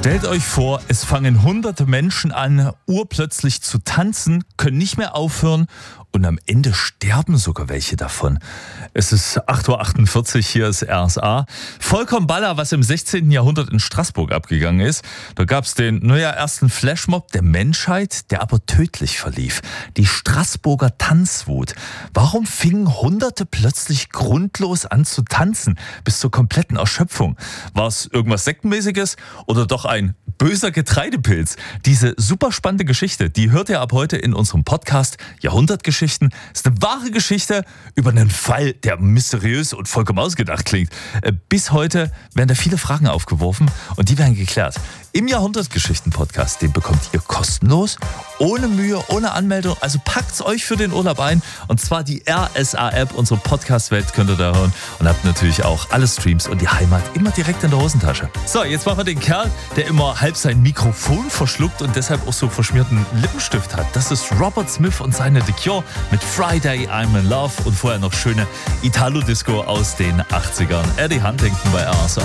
Stellt euch vor, es fangen hunderte Menschen an, urplötzlich zu tanzen, können nicht mehr aufhören und am Ende sterben sogar welche davon. Es ist 8.48 Uhr, hier ist RSA. Vollkommen Baller, was im 16. Jahrhundert in Straßburg abgegangen ist. Da gab es den ersten Flashmob der Menschheit, der aber tödlich verlief. Die Straßburger Tanzwut. Warum fingen Hunderte plötzlich grundlos an zu tanzen, bis zur kompletten Erschöpfung? War es irgendwas Sektenmäßiges oder doch ein böser Getreidepilz? Diese super spannende Geschichte, die hört ihr ab heute in unserem Podcast Jahrhundertgeschichten. Ist eine wahre Geschichte über einen Fall, der mysteriös und vollkommen ausgedacht klingt. Bis heute werden da viele Fragen aufgeworfen und die werden geklärt. Im Jahrhundertgeschichten-Podcast, den bekommt ihr kostenlos, ohne Mühe, ohne Anmeldung. Also packt's euch für den Urlaub ein. Und zwar die RSA-App, unsere Podcast-Welt könnt ihr da hören. Und habt natürlich auch alle Streams und die Heimat immer direkt in der Hosentasche. So, jetzt machen wir den Kerl, der immer halb sein Mikrofon verschluckt und deshalb auch so verschmierten Lippenstift hat. Das ist Robert Smith und seine The Cure mit Friday I'm in Love und vorher noch schöne Italo-Disco aus den 80ern. Eddie Huntington bei RSA.